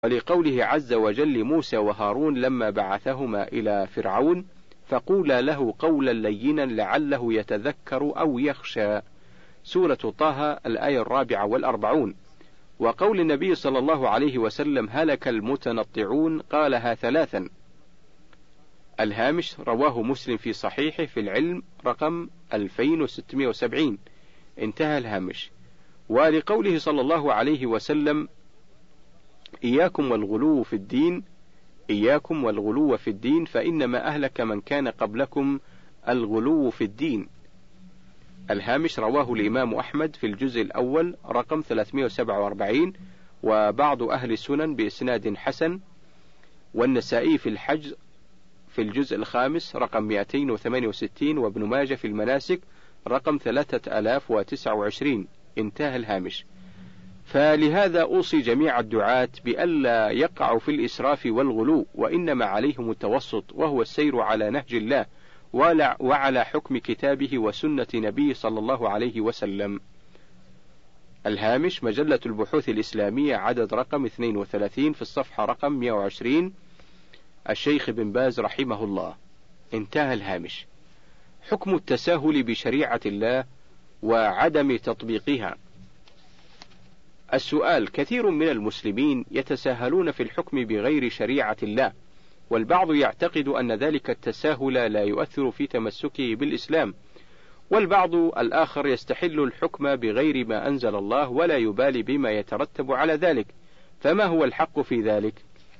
ولقوله عز وجل لموسى وهارون لما بعثهما إلى فرعون فقولا له قولا لينا لعله يتذكر أو يخشى. سورة طه الآية 44. وقول النبي صلى الله عليه وسلم هلك المتنطعون قالها 3. الهامش رواه مسلم في صحيحه في العلم رقم 2670. انتهى الهامش. ولقوله صلى الله عليه وسلم إياكم والغلو في الدين، إياكم والغلو في الدين فإنما أهلك من كان قبلكم الغلو في الدين. الهامش رواه الإمام أحمد في الجزء الأول رقم 347 وبعض أهل السنن بإسناد حسن، والنسائي في الحج في الجزء الخامس رقم 268 وابن ماجه في المناسك رقم 3029. انتهى الهامش. فلهذا أوصي جميع الدعاة بألا يقعوا في الإسراف والغلو، وإنما عليهم التوسط وهو السير على نهج الله وعلى حكم كتابه وسنة نبيه صلى الله عليه وسلم. الهامش مجلة البحوث الإسلامية عدد رقم 32 في الصفحة رقم 120 الشيخ بن باز رحمه الله. انتهى الهامش. حكم التساهل بشريعة الله وعدم تطبيقها. السؤال: كثير من المسلمين يتساهلون في الحكم بغير شريعة الله، والبعض يعتقد أن ذلك التساهل لا يؤثر في تمسكه بالإسلام، والبعض الآخر يستحل الحكم بغير ما أنزل الله ولا يبالي بما يترتب على ذلك، فما هو الحق في ذلك؟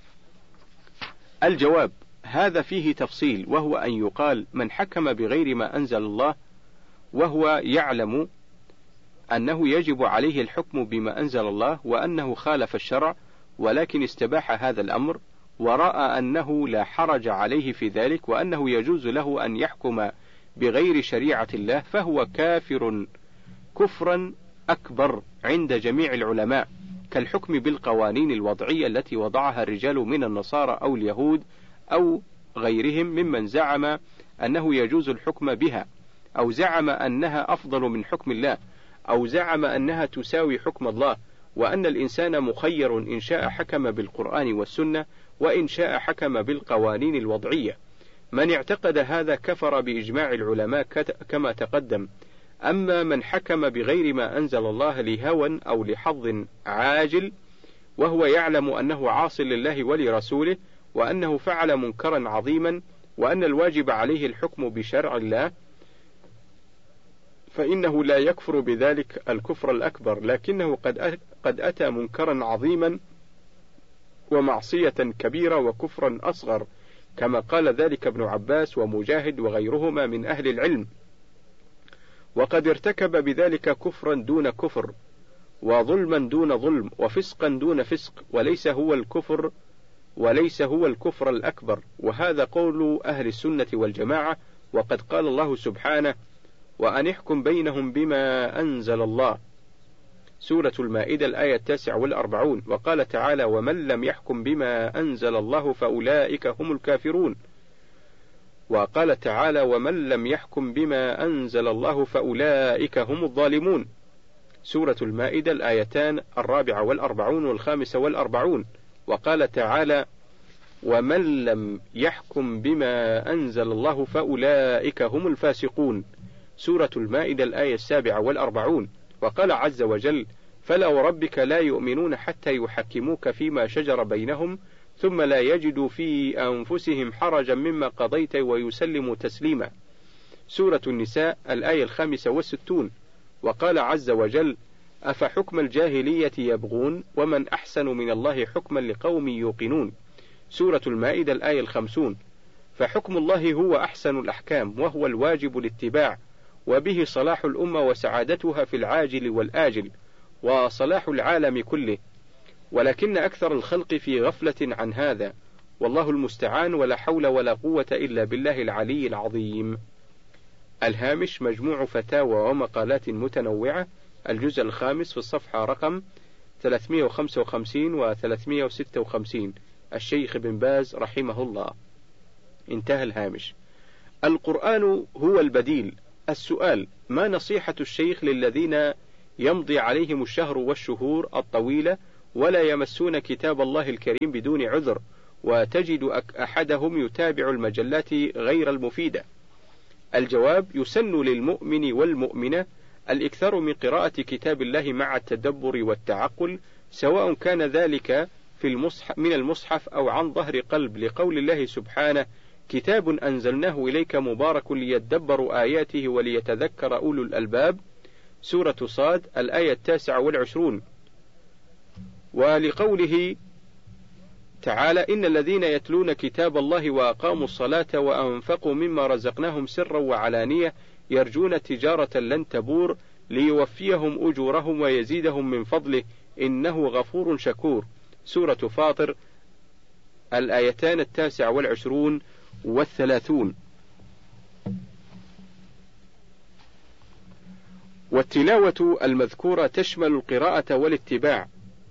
الجواب: هذا فيه تفصيل، وهو أن يقال من حكم بغير ما أنزل الله وهو يعلم أنه يجب عليه الحكم بما أنزل الله وأنه خالف الشرع، ولكن استباح هذا الأمر ورأى أنه لا حرج عليه في ذلك وأنه يجوز له أن يحكم بغير شريعة الله، فهو كافر كفرا أكبر عند جميع العلماء، كالحكم بالقوانين الوضعية التي وضعها الرجال من النصارى أو اليهود أو غيرهم ممن زعم أنه يجوز الحكم بها، أو زعم أنها أفضل من حكم الله، أو زعم أنها تساوي حكم الله، وأن الإنسان مخير إن شاء حكم بالقرآن والسنة وإن شاء حكم بالقوانين الوضعية. من اعتقد هذا كفر بإجماع العلماء كما تقدم. أما من حكم بغير ما أنزل الله لهوى أو لحظ عاجل وهو يعلم أنه عاص لله ولرسوله وأنه فعل منكرا عظيما وأن الواجب عليه الحكم بشرع الله، فإنه لا يكفر بذلك الكفر الأكبر، لكنه قد أتى منكرا عظيما ومعصية كبيرة وكفرا أصغر، كما قال ذلك ابن عباس ومجاهد وغيرهما من أهل العلم، وقد ارتكب بذلك كفرا دون كفر، وظلما دون ظلم، وفسقا دون فسق، وليس هو الكفر الأكبر، وهذا قول أهل السنة والجماعة. وقد قال الله سبحانه: وأن احكم بينهم بما أنزل الله، سورة المائدة الآية 49. وقال تعالى: ومن لم يحكم بما أنزل الله فأولئك هم الكافرون. وقال تعالى: ومن لم يحكم بما أنزل الله فأولئك هم الظالمون، سورة المائدة الآيتان 44 و45. وقال تعالى: ومن لم يحكم بما أنزل الله فأولئك هم الفاسقون، سورة المائدة الآية 47. وقال عز وجل: فلا وربك لا يؤمنون حتى يحكموك فيما شجر بينهم ثم لا يجدوا في أنفسهم حرجا مما قضيت ويسلموا تسليما، سورة النساء الآية 65. وقال عز وجل: أفحكم الجاهلية يبغون ومن أحسن من الله حكما لقوم يوقنون، سورة المائدة الآية 50. فحكم الله هو أحسن الأحكام وهو الواجب الاتباع، وبه صلاح الأمة وسعادتها في العاجل والآجل وصلاح العالم كله، ولكن أكثر الخلق في غفلة عن هذا، والله المستعان، ولا حول ولا قوة إلا بالله العلي العظيم. الهامش مجموع فتاوى ومقالات متنوعة، الجزء الخامس في الصفحة رقم 355 و 356، الشيخ بن باز رحمه الله. انتهى الهامش. القرآن هو البديل. السؤال: ما نصيحة الشيخ للذين يمضي عليهم الشهر والشهور الطويلة ولا يمسون كتاب الله الكريم بدون عذر، وتجد أحدهم يتابع المجلات غير المفيدة. الجواب: يسن للمؤمن والمؤمنة الإكثار من قراءة كتاب الله مع التدبر والتعقل، سواء كان ذلك من المصحف أو عن ظهر قلب، لقول الله سبحانه: كتاب أنزلناه إليك مبارك ليدبروا آياته وليتذكر أولو الألباب. سورة صاد الآية 29. ولقوله تعالى: إن الذين يتلون كتاب الله وأقاموا الصلاة وأنفقوا مما رزقناهم سرا وعلانية يرجون تجارة لن تبور ليوفيهم أجورهم ويزيدهم من فضله إنه غفور شكور. سورة فاطر الآيتان 29 و30. والتلاوة المذكورة تشمل القراءة والاتباع،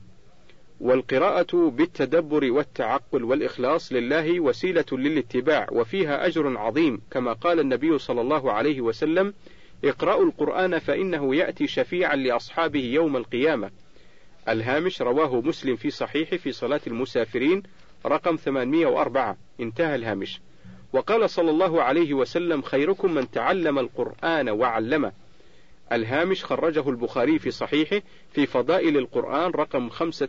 والقراءة بالتدبر والتعقل والإخلاص لله وسيلة للاتباع، وفيها أجر عظيم، كما قال النبي صلى الله عليه وسلم: اقرأوا القرآن فإنه يأتي شفيعا لأصحابه يوم القيامة. الهامش: رواه مسلم في صحيح في صلاة المسافرين رقم 804. انتهى الهامش. وقال صلى الله عليه وسلم: خيركم من تعلم القرآن وعلمه. الهامش: خرجه البخاري في صحيحه في فضائل القرآن رقم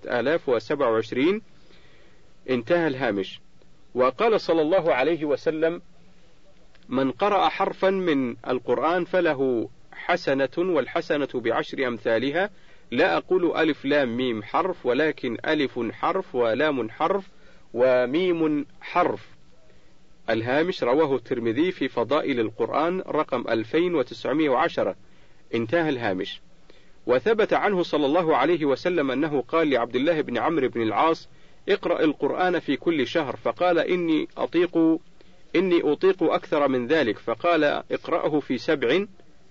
5027. انتهى الهامش. وقال صلى الله عليه وسلم: من قرأ حرفا من القرآن فله حسنة، والحسنة بعشر أمثالها، لا أقول ألف لام ميم حرف، ولكن ألف حرف ولام حرف وميم حرف. الهامش: رواه الترمذي في فضائل القرآن رقم 2910. انتهى الهامش. وثبت عنه صلى الله عليه وسلم أنه قال لعبد الله بن عمرو بن العاص: اقرأ القرآن في كل شهر، فقال: إني أطيق أكثر من ذلك، فقال: اقرأه في 7.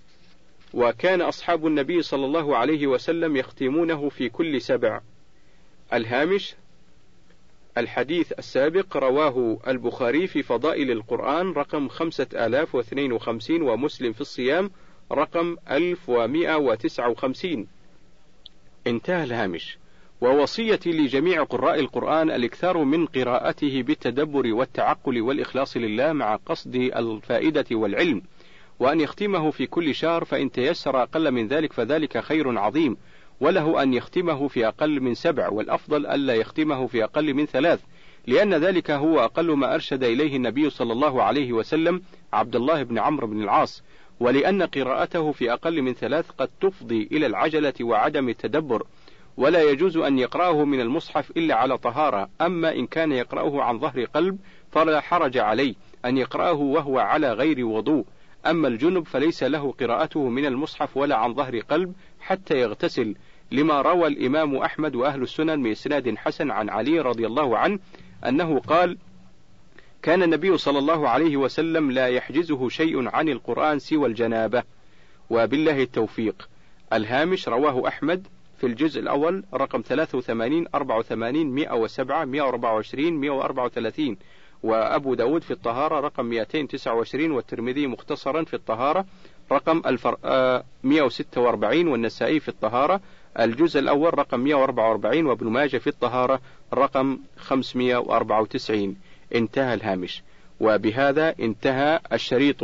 وكان أصحاب النبي صلى الله عليه وسلم يختمونه في كل 7. الهامش: الحديث السابق رواه البخاري في فضائل القرآن رقم 5052، ومسلم في الصيام رقم 1159. انتهى الهامش. ووصيتي لجميع قراء القرآن الإكثار من قراءته بالتدبر والتعقل والإخلاص لله مع قصد الفائدة والعلم، وأن يختمه في كل شهر، فإن تيسر أقل من ذلك فذلك خير عظيم، وله أن يختمه في أقل من 7، والأفضل ألا يختمه في أقل من 3، لأن ذلك هو أقل ما أرشد إليه النبي صلى الله عليه وسلم عبد الله بن عمرو بن العاص، ولأن قراءته في أقل من 3 قد تفضي إلى العجلة وعدم التدبر، ولا يجوز أن يقرأه من المصحف إلا على طهارة. أما إن كان يقرأه عن ظهر قلب فلا حرج عليه أن يقرأه وهو على غير وضوء. أما الجنب فليس له قراءته من المصحف ولا عن ظهر قلب حتى يغتسل، لما روى الإمام أحمد وأهل السنن بإسناد حسن عن علي رضي الله عنه أنه قال: كان النبي صلى الله عليه وسلم لا يحجزه شيء عن القرآن سوى الجنابة. وبالله التوفيق. الهامش: رواه أحمد في الجزء الأول رقم 83 84 107 124 134، وأبو داود في الطهارة رقم 229، والترمذي مختصرا في الطهارة رقم 146، والنسائي في الطهارة الجزء الأول رقم 144، وابن ماجه في الطهارة رقم 594. انتهى الهامش. وبهذا انتهى الشريط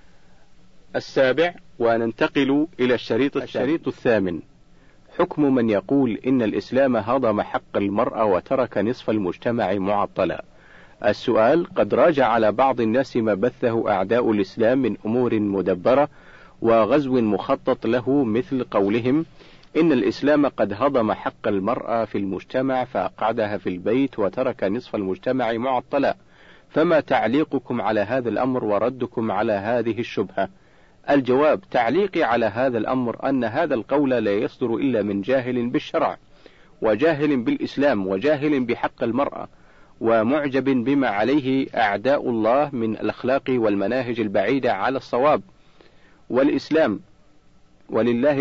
السابع، وننتقل إلى الشريط الثامن. حكم من يقول إن الإسلام هضم حق المرأة وترك نصف المجتمع معطلا. السؤال: قد راجع على بعض الناس ما بثه أعداء الإسلام من أمور مدبرة وغزو مخطط له، مثل قولهم إن الإسلام قد هضم حق المرأة في المجتمع فأقعدها في البيت وترك نصف المجتمع معطلا. فما تعليقكم على هذا الأمر وردكم على هذه الشبهة؟ الجواب: تعليقي على هذا الأمر أن هذا القول لا يصدر إلا من جاهل بالشرع، وجاهل بالإسلام، وجاهل بحق المرأة، ومعجب بما عليه أعداء الله من الأخلاق والمناهج البعيدة على الصواب. والإسلام ولله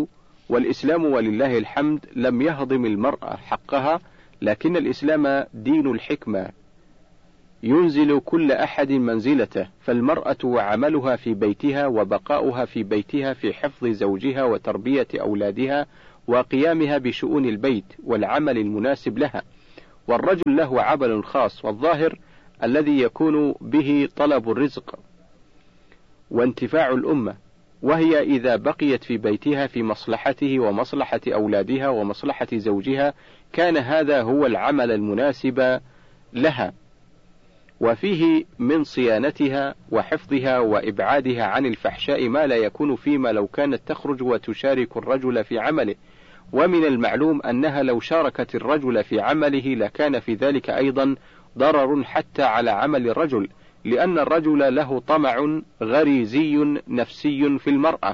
الحمد لم يهضم المرأة حقها، لكن الإسلام دين الحكمة ينزل كل أحد منزلته، فالمرأة وعملها في بيتها وبقاؤها في بيتها في حفظ زوجها وتربية أولادها وقيامها بشؤون البيت والعمل المناسب لها، والرجل له عمل خاص والظاهر الذي يكون به طلب الرزق وانتفاع الأمة، وهي إذا بقيت في بيتها في مصلحته ومصلحة أولادها ومصلحة زوجها كان هذا هو العمل المناسب لها، وفيه من صيانتها وحفظها وإبعادها عن الفحشاء ما لا يكون فيما لو كانت تخرج وتشارك الرجل في عمله. ومن المعلوم أنها لو شاركت الرجل في عمله لكان في ذلك أيضا ضرر حتى على عمل الرجل، لأن الرجل له طمع غريزي نفسي في المرأة،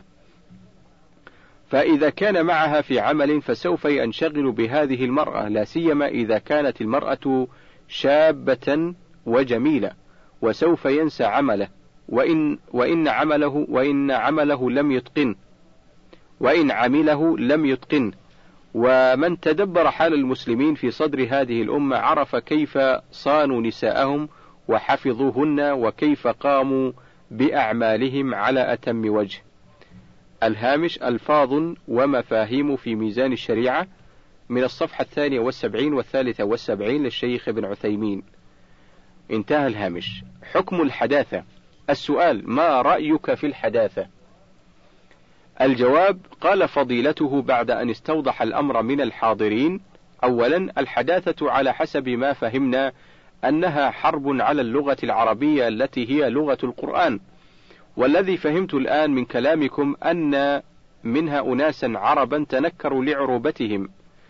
فإذا كان معها في عمل فسوف ينشغل بهذه المرأة، لا سيما إذا كانت المرأة شابة وجميلة، وسوف ينسى عمله وإن عمله لم يتقن. ومن تدبر حال المسلمين في صدر هذه الأمة عرف كيف صانوا نساءهم وحفظوهن وكيف قاموا بأعمالهم على أتم وجه. الهامش: ألفاظ ومفاهيم في ميزان الشريعة، من الصفحة 72 و73 للشيخ ابن عثيمين. انتهى الهامش. حكم الحداثة. السؤال: ما رأيك في الحداثة؟ الجواب: قال فضيلته بعد أن استوضح الأمر من الحاضرين: أولا، الحداثة على حسب ما فهمنا أنها حرب على اللغة العربية التي هي لغة القرآن، والذي فهمت الآن من كلامكم أن منها أناسا عربا تنكروا لعروبتهم،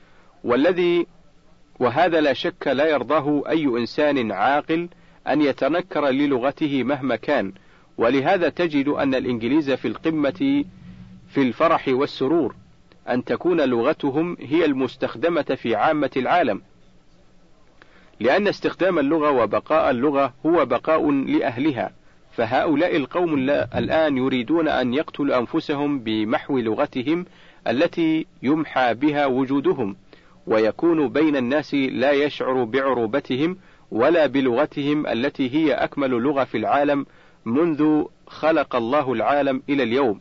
وهذا لا شك لا يرضاه أي إنسان عاقل أن يتنكر للغته مهما كان، ولهذا تجد أن الإنجليز في القمة في الفرح والسرور أن تكون لغتهم هي المستخدمة في عامة العالم، لأن استخدام اللغة وبقاء اللغة هو بقاء لأهلها. فهؤلاء القوم الآن يريدون أن يقتلوا أنفسهم بمحو لغتهم التي يمحى بها وجودهم، ويكون بين الناس لا يشعر بعروبتهم ولا بلغتهم التي هي أكمل لغة في العالم منذ خلق الله العالم إلى اليوم.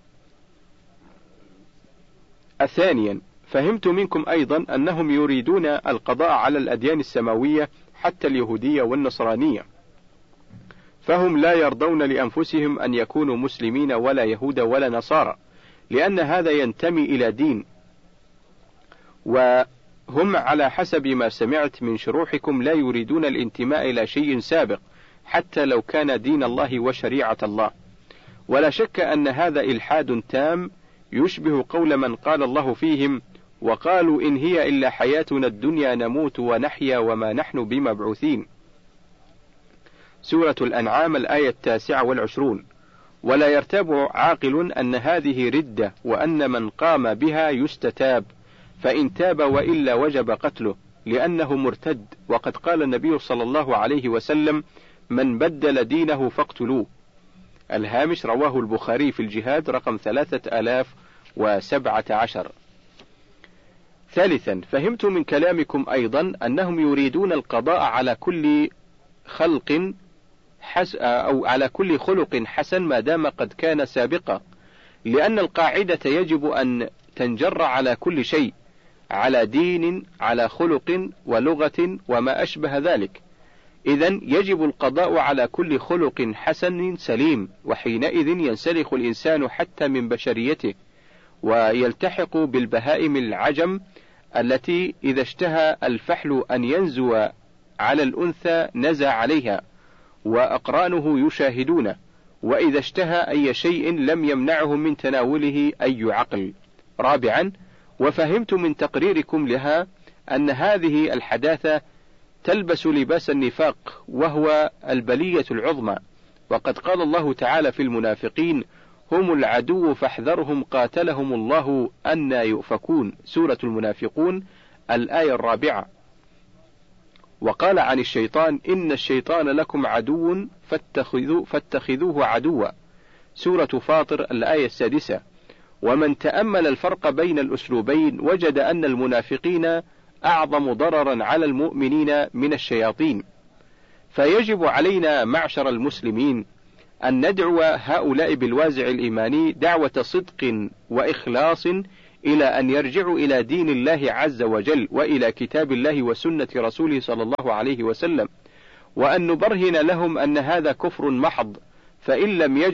ثانيا، فهمت منكم أيضا أنهم يريدون القضاء على الأديان السماوية حتى اليهودية والنصرانية، فهم لا يرضون لأنفسهم أن يكونوا مسلمين ولا يهود ولا نصارى، لأن هذا ينتمي إلى دين، وهم على حسب ما سمعت من شروحكم لا يريدون الانتماء إلى شيء سابق حتى لو كان دين الله وشريعة الله. ولا شك أن هذا إلحاد تام يشبه قول من قال الله فيهم: وقالوا إن هي إلا حياتنا الدنيا نموت ونحيا وما نحن بمبعوثين. سورة الأنعام الآية 29. ولا يرتاب عاقل أن هذه ردة، وأن من قام بها يستتاب، فإن تاب وإلا وجب قتله لأنه مرتد، وقد قال النبي صلى الله عليه وسلم: من بدل دينه فاقتلوه. الهامش: رواه البخاري في الجهاد رقم 3017. ثالثا، فهمت من كلامكم أيضا أنهم يريدون القضاء على كل على كل خلق حسن ما دام قد كان سابقا، لأن القاعدة يجب أن تنجر على كل شيء، على دين، على خلق ولغة وما أشبه ذلك. إذن يجب القضاء على كل خلق حسن سليم، وحينئذ ينسلخ الإنسان حتى من بشريته، ويلتحق بالبهائم العجم التي إذا اشتهى الفحل أن ينزو على الأنثى نزى عليها، وأقرانه يشاهدونه، وإذا اشتهى أي شيء لم يمنعه من تناوله أي عقل. رابعا، وفهمت من تقريركم لها أن هذه الحداثة تلبس لباس النفاق، وهو البلية العظمى، وقد قال الله تعالى في المنافقين: هم العدو فاحذرهم قاتلهم الله أنى يؤفكون. سورة المنافقون الآية 4. وقال عن الشيطان: إن الشيطان لكم عدو فاتخذوه عدوا. سورة فاطر الآية 6. ومن تأمل الفرق بين الأسلوبين وجد أن المنافقين أعظم ضررا على المؤمنين من الشياطين، فيجب علينا معشر المسلمين أن ندعو هؤلاء بالوازع الإيماني دعوة صدق وإخلاص إلى أن يرجعوا إلى دين الله عز وجل وإلى كتاب الله وسنة رسوله صلى الله عليه وسلم، وأن نبرهن لهم أن هذا كفر محض، فإن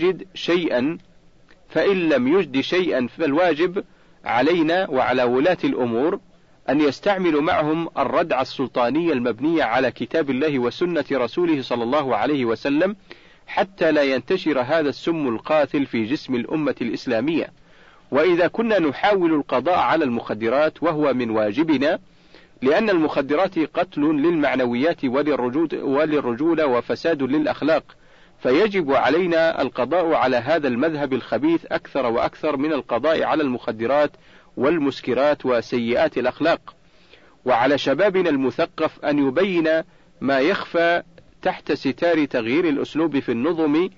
لم يجد شيئا فالواجب علينا وعلى ولاة الأمور أن يستعملوا معهم الردع السلطاني المبني على كتاب الله وسنة رسوله صلى الله عليه وسلم، حتى لا ينتشر هذا السم القاتل في جسم الأمة الإسلامية. وإذا كنا نحاول القضاء على المخدرات وهو من واجبنا، لأن المخدرات قتل للمعنويات وللرجولة وفساد للأخلاق، فيجب علينا القضاء على هذا المذهب الخبيث أكثر وأكثر من القضاء على المخدرات والمسكرات وسيئات الأخلاق. وعلى شبابنا المثقف أن يبين ما يخفى تحت ستار تغيير الأسلوب في النظم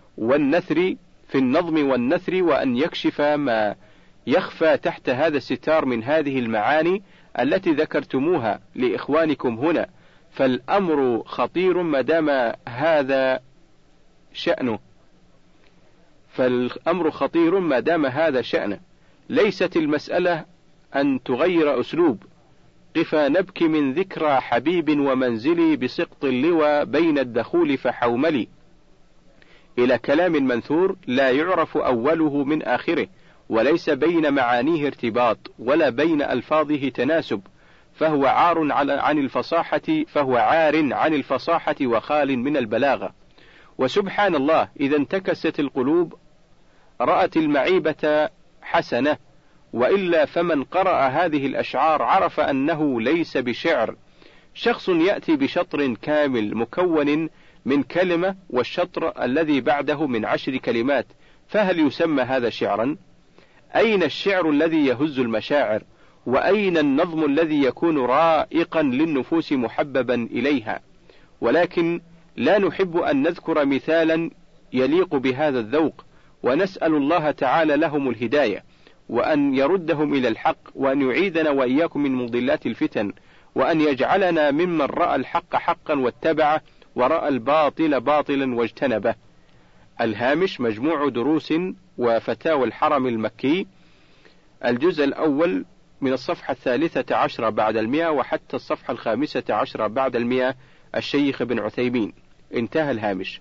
والنثر، وأن يكشف ما يخفى تحت هذا الستار من هذه المعاني التي ذكرتموها لإخوانكم هنا. فالأمر خطير ما دام هذا شأنه. ليست المسألة أن تغير أسلوب. قفا نبكي من ذكرى حبيب ومنزلي بسقط اللوى بين الدخول فحوملي، إلى كلام منثور لا يعرف أوله من آخره، وليس بين معانيه ارتباط ولا بين ألفاظه تناسب، فهو عار عن الفصاحة وخال من البلاغة. وسبحان الله، إذا انتكست القلوب رأت المعيبة حسنة، وإلا فمن قرأ هذه الأشعار عرف أنه ليس بشعر. شخص يأتي بشطر كامل مكون من كلمة، والشطر الذي بعده من 10 كلمات، فهل يسمى هذا شعرا؟ أين الشعر الذي يهز المشاعر؟ وأين النظم الذي يكون رائقا للنفوس محببا إليها؟ ولكن لا نحب أن نذكر مثالا يليق بهذا الذوق، ونسأل الله تعالى لهم الهداية، وأن يردهم إلى الحق، وأن يعيدنا وإياكم من مضلات الفتن، وأن يجعلنا ممن رأى الحق حقا واتبعه، ورأى الباطل باطلا واجتنبه. الهامش: مجموع دروس وفتاوى الحرم المكي، الجزء الأول من الصفحة 13 بعد 100 وحتى الصفحة 15 بعد 100، الشيخ ابن عثيمين. انتهى الهامش.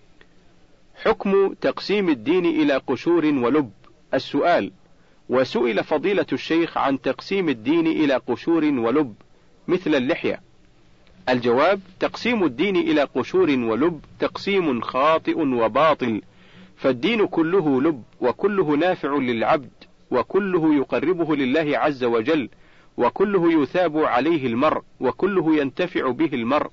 حكم تقسيم الدين إلى قشور ولب. السؤال: وسئل فضيلة الشيخ عن تقسيم الدين إلى قشور ولب مثل اللحية. الجواب: تقسيم الدين إلى قشور ولب تقسيم خاطئ وباطل، فالدين كله لب، وكله نافع للعبد، وكله يقربه لله عز وجل، وكله يثاب عليه المرء، وكله ينتفع به المرء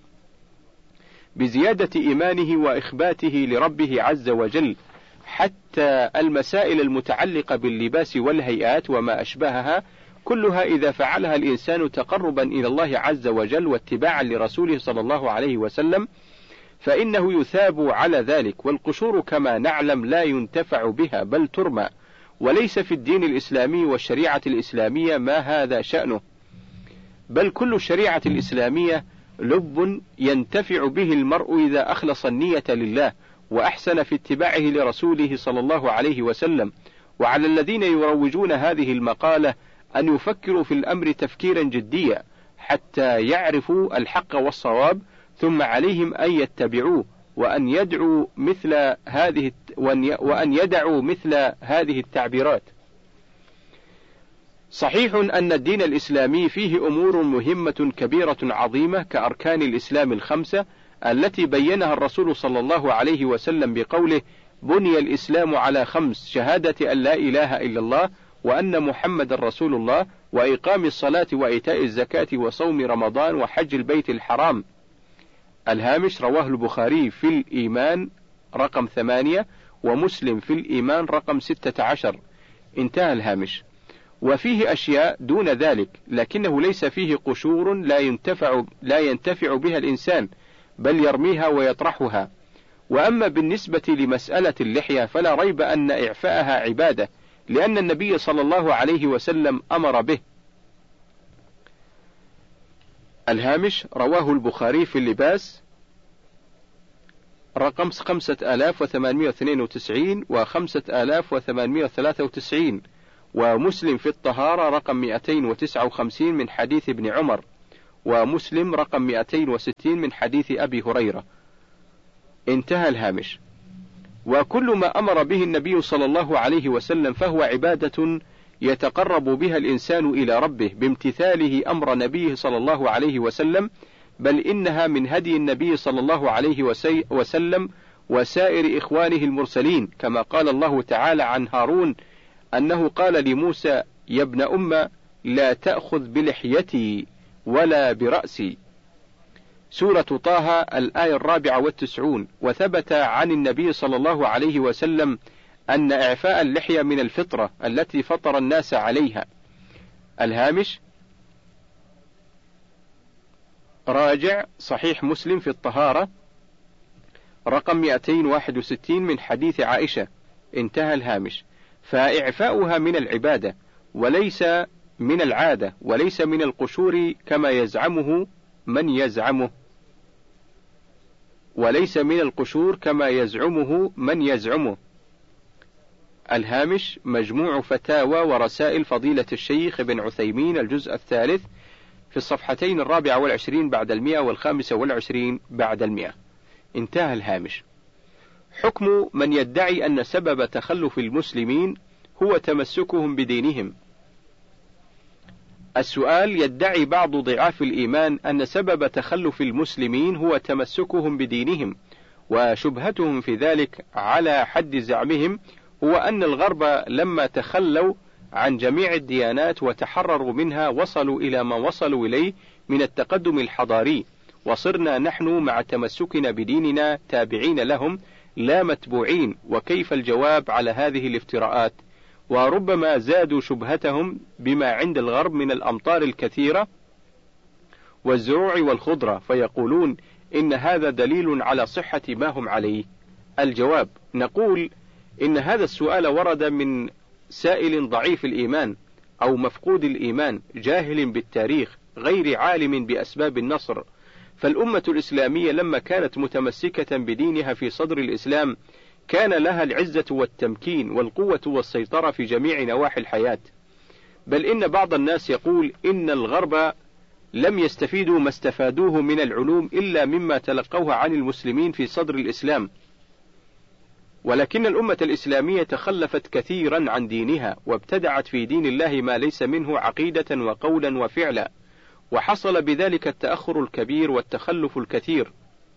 بزيادة إيمانه وإخباته لربه عز وجل، حتى المسائل المتعلقة باللباس والهيئات وما أشبهها، كلها إذا فعلها الإنسان تقربا إلى الله عز وجل واتباعا لرسوله صلى الله عليه وسلم فإنه يثاب على ذلك. والقشور كما نعلم لا ينتفع بها بل ترمى، وليس في الدين الإسلامي والشريعة الإسلامية ما هذا شأنه، بل كل الشريعة الإسلامية لب ينتفع به المرء إذا أخلص النية لله وأحسن في اتباعه لرسوله صلى الله عليه وسلم. وعلى الذين يروجون هذه المقالة أن يفكروا في الأمر تفكيرا جديا حتى يعرفوا الحق والصواب، ثم عليهم أن يتبعوه وأن يدعوا مثل هذه التعبيرات. صحيح أن الدين الإسلامي فيه أمور مهمة كبيرة عظيمة كأركان الإسلام الخمسة التي بينها الرسول صلى الله عليه وسلم بقوله: بني الإسلام على 5: شهادة أن لا إله إلا الله وأن محمد رسول الله، وإقام الصلاة وإيتاء الزكاة وصوم رمضان وحج البيت الحرام. الهامش: رواه البخاري في الإيمان رقم 8 ومسلم في الإيمان رقم 16. انتهى الهامش. وفيه أشياء دون ذلك لكنه ليس فيه قشور لا ينتفع بها الإنسان بل يرميها ويطرحها. وأما بالنسبة لمسألة اللحية فلا ريب أن إعفاءها عبادة، لأن النبي صلى الله عليه وسلم أمر به. الهامش: رواه البخاري في اللباس رقم 5892 و5893، ومسلم في الطهارة رقم 259 من حديث ابن عمر، ومسلم رقم 260 من حديث أبي هريرة. انتهى الهامش. وكل ما أمر به النبي صلى الله عليه وسلم فهو عبادة يتقرب بها الإنسان إلى ربه بامتثاله أمر نبيه صلى الله عليه وسلم، بل إنها من هدي النبي صلى الله عليه وسلم وسائر إخوانه المرسلين، كما قال الله تعالى عن هارون أنه قال لموسى: يا ابن أم لا تأخذ بلحيتي ولا برأسي. سورة طه الآية 94. وثبت عن النبي صلى الله عليه وسلم أن إعفاء اللحية من الفطرة التي فطر الناس عليها. الهامش. راجع صحيح مسلم في الطهارة رقم 261 من حديث عائشة. انتهى الهامش. فإعفاؤها من العبادة وليس من العادة، وليس من القشور كما يزعمه من يزعمه، وليس من القشور كما يزعمه من يزعمه. الهامش. مجموع فتاوى ورسائل فضيلة الشيخ ابن عثيمين، الجزء الثالث، في الصفحتين 24 بعد 100 و25 بعد 100. انتهى الهامش. حكم من يدعي أن سبب تخلف المسلمين هو تمسكهم بدينهم. السؤال: يدعي بعض ضعاف الإيمان أن سبب تخلف المسلمين هو تمسكهم بدينهم، وشبهتهم في ذلك على حد زعمهم هو أن الغرب لما تخلوا عن جميع الديانات وتحرروا منها وصلوا إلى ما وصلوا إليه من التقدم الحضاري، وصرنا نحن مع تمسكنا بديننا تابعين لهم لا متبوعين. وكيف الجواب على هذه الافتراءات؟ وربما زادوا شبهتهم بما عند الغرب من الأمطار الكثيرة والزروع والخضرة، فيقولون إن هذا دليل على صحة ما هم عليه. الجواب: نقول إن هذا السؤال ورد من سائل ضعيف الإيمان أو مفقود الإيمان، جاهل بالتاريخ، غير عالم بأسباب النصر. فالأمة الإسلامية لما كانت متمسكة بدينها في صدر الإسلام كان لها العزة والتمكين والقوة والسيطرة في جميع نواحي الحياة. بل إن بعض الناس يقول إن الغرب لم يستفيدوا ما استفادوه من العلوم إلا مما تلقوه عن المسلمين في صدر الإسلام، ولكن الأمة الإسلامية تخلفت كثيرا عن دينها وابتدعت في دين الله ما ليس منه عقيدة وقولا وفعلا، وحصل بذلك التأخر الكبير والتخلف الكثير.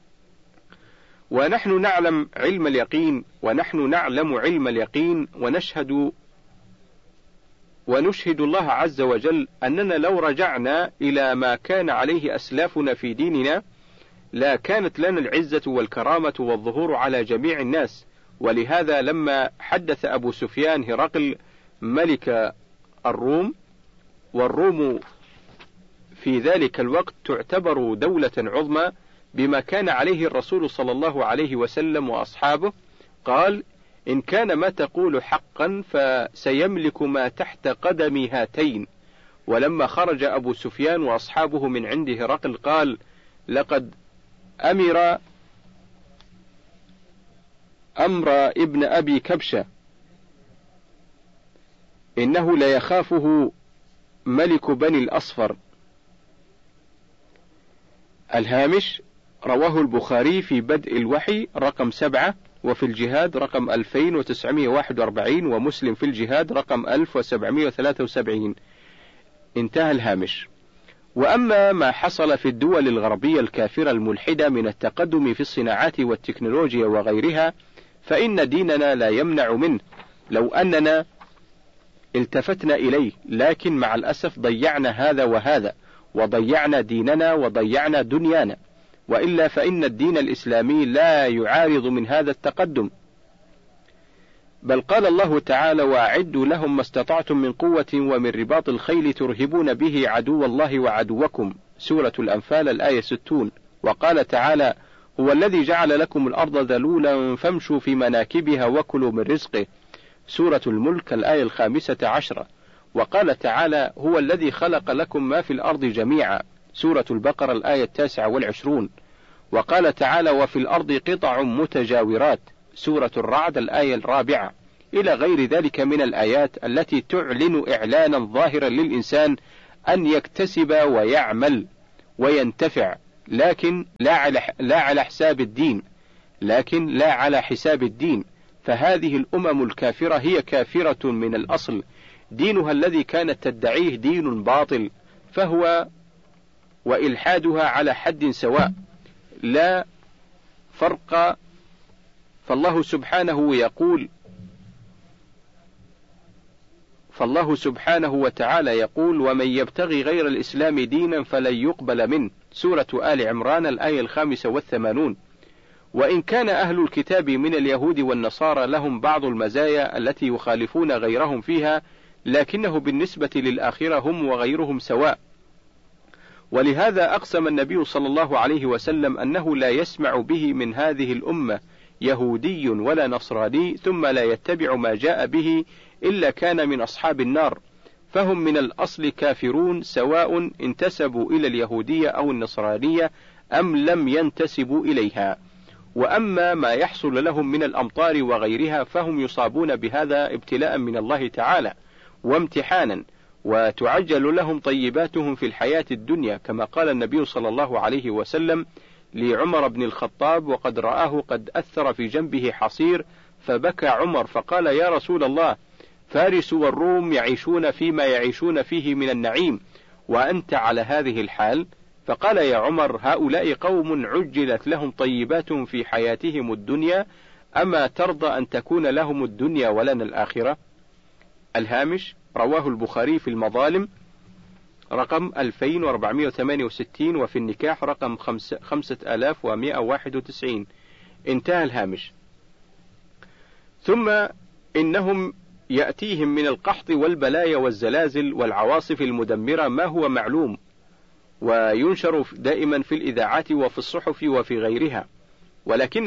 ونحن نعلم علم اليقين ونشهد الله عز وجل أننا لو رجعنا إلى ما كان عليه أسلافنا في ديننا لا كانت لنا العزة والكرامة والظهور على جميع الناس. ولهذا لما حدث أبو سفيان هرقل ملك الروم، والروم في ذلك الوقت تعتبر دولة عظمى بما كان عليه الرسول صلى الله عليه وسلم وأصحابه، قال: إن كان ما تقول حقا فسيملك ما تحت قدمي هاتين. ولما خرج أبو سفيان وأصحابه من عند هرقل قال: لقد أمر ابن أبي كبشة إنه ليخافه ملك بني الأصفر. الهامش. رواه البخاري في بدء الوحي رقم 7، وفي الجهاد رقم 2941، ومسلم في الجهاد رقم 1773. انتهى الهامش. وأما ما حصل في الدول الغربية الكافرة الملحدة من التقدم في الصناعات والتكنولوجيا وغيرها فإن ديننا لا يمنع منه لو أننا التفتنا إليه، لكن مع الأسف ضيعنا هذا وهذا، وضيعنا ديننا وضيعنا دنيانا، وإلا فإن الدين الإسلامي لا يعارض من هذا التقدم. بل قال الله تعالى: وأعدوا لهم ما استطعتم من قوة ومن رباط الخيل ترهبون به عدو الله وعدوكم. سورة الأنفال الآية 60. وقال تعالى: هو الذي جعل لكم الأرض ذلولا فامشوا في مناكبها وكلوا من رزقه. سورة الملك الآية 15. وقال تعالى: هو الذي خلق لكم ما في الأرض جميعا. سورة البقرة الآية 29. وقال تعالى: وفي الأرض قطع متجاورات. سورة الرعد الآية 4. إلى غير ذلك من الآيات التي تعلن إعلانا ظاهرا للإنسان أن يكتسب ويعمل وينتفع، لكن لا على حساب الدين، لكن لا على حساب الدين. فهذه الأمم الكافرة هي كافرة من الأصل، دينها الذي كانت تدعيه دين باطل، فهو وإلحادها على حد سواء لا فرق. فالله سبحانه وتعالى يقول: ومن يبتغي غير الإسلام دينا فلن يقبل منه، سورة آل عمران الآية 85. وإن كان أهل الكتاب من اليهود والنصارى لهم بعض المزايا التي يخالفون غيرهم فيها، لكنه بالنسبة للآخرة هم وغيرهم سواء. ولهذا أقسم النبي صلى الله عليه وسلم أنه لا يسمع به من هذه الأمة يهودي ولا نصراني ثم لا يتبع ما جاء به إلا كان من أصحاب النار، فهم من الأصل كافرون سواء انتسبوا إلى اليهودية أو النصرانية أم لم ينتسبوا إليها. وأما ما يحصل لهم من الأمطار وغيرها فهم يصابون بهذا ابتلاء من الله تعالى وامتحانا، وتعجل لهم طيباتهم في الحياة الدنيا، كما قال النبي صلى الله عليه وسلم لعمر بن الخطاب وقد رآه قد أثر في جنبه حصير، فبكى عمر فقال: يا رسول الله، فارس والروم يعيشون فيما يعيشون فيه من النعيم وأنت على هذه الحال. فقال: يا عمر، هؤلاء قوم عجلت لهم طيباتهم في حياتهم الدنيا، أما ترضى أن تكون لهم الدنيا ولنا الآخرة؟ الهامش: رواه البخاري في المظالم رقم 2468، وفي النكاح رقم 5191. انتهى الهامش. ثم إنهم يأتيهم من القحط والبلايا والزلازل والعواصف المدمرة ما هو معلوم وينشر دائما في الإذاعات وفي الصحف وفي غيرها، ولكن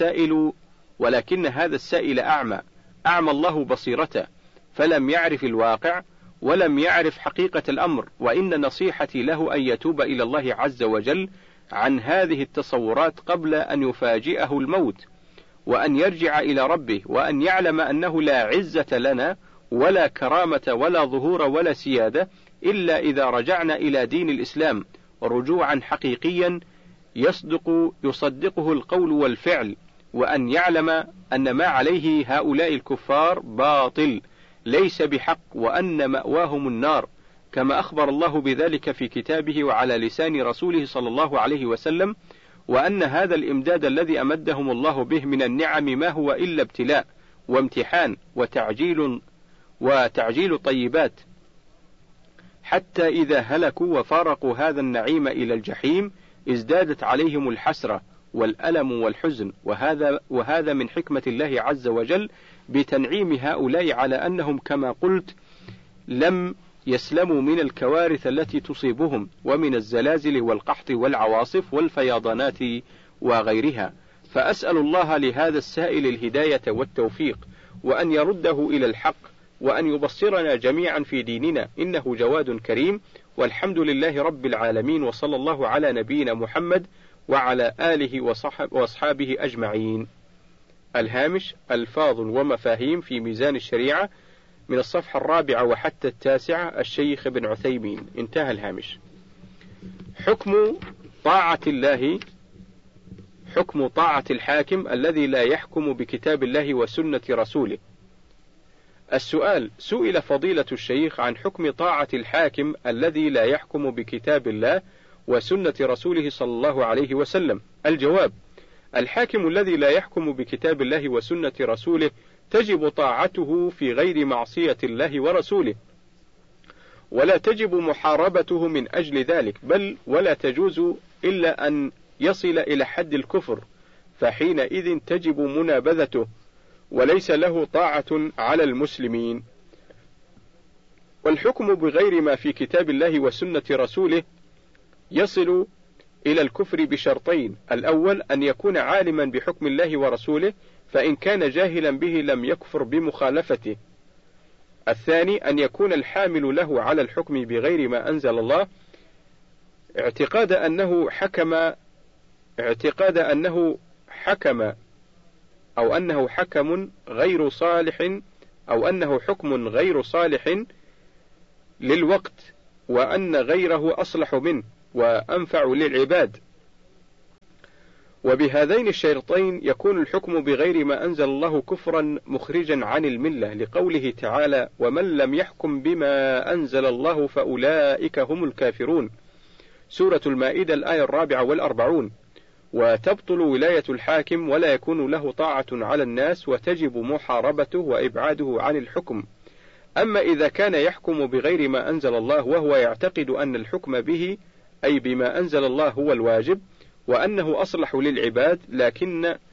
هذا السائل أعمى الله بصيرته، فلم يعرف الواقع ولم يعرف حقيقة الأمر. وإن نصيحتي له أن يتوب إلى الله عز وجل عن هذه التصورات قبل أن يفاجئه الموت، وأن يرجع إلى ربه، وأن يعلم أنه لا عزة لنا ولا كرامة ولا ظهور ولا سيادة إلا إذا رجعنا إلى دين الإسلام رجوعا حقيقيا يصدقه القول والفعل، وأن يعلم أن ما عليه هؤلاء الكفار باطل ليس بحق، وأن مأواهم النار، كما أخبر الله بذلك في كتابه وعلى لسان رسوله صلى الله عليه وسلم، وأن هذا الإمداد الذي أمدهم الله به من النعم ما هو إلا ابتلاء وامتحان وتعجيل طيبات، حتى إذا هلكوا وفارقوا هذا النعيم إلى الجحيم ازدادت عليهم الحسرة والألم والحزن. وهذا من حكمة الله عز وجل بتنعيم هؤلاء على أنهم كما قلت لم يسلموا من الكوارث التي تصيبهم ومن الزلازل والقحط والعواصف والفيضانات وغيرها. فأسأل الله لهذا السائل الهداية والتوفيق، وأن يرده إلى الحق، وأن يبصرنا جميعا في ديننا، إنه جواد كريم. والحمد لله رب العالمين، وصلى الله على نبينا محمد وعلى آله وأصحابه أجمعين. الهامش: ألفاظ ومفاهيم في ميزان الشريعة، من الصفحة 4 وحتى 9، الشيخ ابن عثيمين. انتهى الهامش. حكم طاعة الله: حكم طاعة الحاكم الذي لا يحكم بكتاب الله وسنة رسوله. السؤال: سئل فضيلة الشيخ عن حكم طاعة الحاكم الذي لا يحكم بكتاب الله وسنة رسوله صلى الله عليه وسلم. الجواب: الحاكم الذي لا يحكم بكتاب الله وسنة رسوله تجب طاعته في غير معصية الله ورسوله، ولا تجب محاربته من أجل ذلك، بل ولا تجوز إلا أن يصل إلى حد الكفر، فحينئذ تجب منابذته، وليس له طاعة على المسلمين. والحكم بغير ما في كتاب الله وسنة رسوله يصل إلى الكفر بشرطين: الأول أن يكون عالما بحكم الله ورسوله، فإن كان جاهلا به لم يكفر بمخالفته. الثاني أن يكون الحامل له على الحكم بغير ما أنزل الله اعتقاد أنه حكم أو أنه حكم غير صالح، أو أنه حكم غير صالح للوقت، وأن غيره أصلح منه وأنفع للعباد. وبهذين الشرطين يكون الحكم بغير ما أنزل الله كفرا مخرجا عن الملة، لقوله تعالى: ومن لم يحكم بما أنزل الله فأولئك هم الكافرون، سورة المائدة الآية 44. وتبطل ولاية الحاكم ولا يكون له طاعة على الناس، وتجب محاربته وإبعاده عن الحكم. أما إذا كان يحكم بغير ما أنزل الله وهو يعتقد أن الحكم به أي بما أنزل الله هو الواجب، وأنه أصلح للعباد، لكن